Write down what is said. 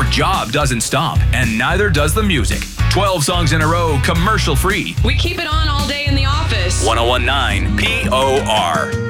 job doesn't stop, and neither does the music. 12 songs in a row, commercial free. We keep it on all day in the office. 1019 POR.